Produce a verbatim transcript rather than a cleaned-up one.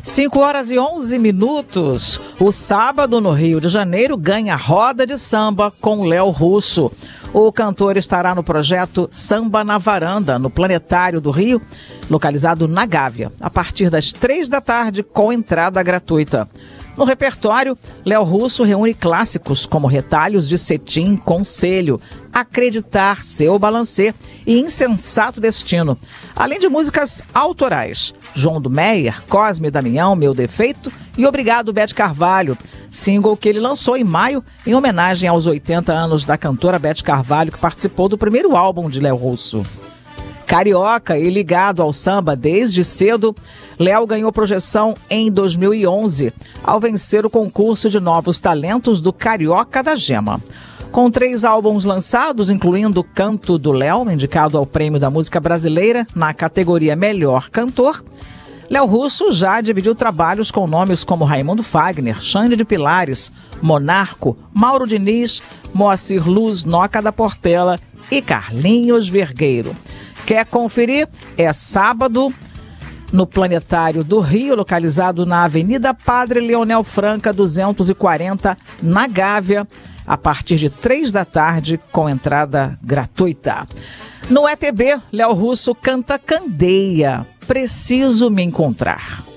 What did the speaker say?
cinco horas e onze minutos. O sábado no Rio de Janeiro ganha roda de samba com Léo Russo. O cantor estará no projeto Samba na Varanda, no Planetário do Rio, localizado na Gávea, a partir das três da tarde, com entrada gratuita. No repertório, Léo Russo reúne clássicos como Retalhos de Cetim, Conselho, Acreditar, Seu Balancê e Insensato Destino, além de músicas autorais, João do Meyer, Cosme e Damião, Meu Defeito e Obrigado, Beth Carvalho, single que ele lançou em maio em homenagem aos oitenta anos da cantora Beth Carvalho, que participou do primeiro álbum de Léo Russo. Carioca e ligado ao samba desde cedo, Léo ganhou projeção em dois mil e onze, ao vencer o concurso de novos talentos do Carioca da Gema. Com três álbuns lançados, incluindo Canto do Léo, indicado ao Prêmio da Música Brasileira na categoria Melhor Cantor, Léo Russo já dividiu trabalhos com nomes como Raimundo Fagner, Xande de Pilares, Monarco, Mauro Diniz, Moacir Luz, Noca da Portela e Carlinhos Vergueiro. Quer conferir? É sábado no Planetário do Rio, localizado na Avenida Padre Leonel Franca, duzentos e quarenta, na Gávea, a partir de três da tarde, com entrada gratuita. No E T B, Léo Russo canta Candeia, Preciso Me Encontrar.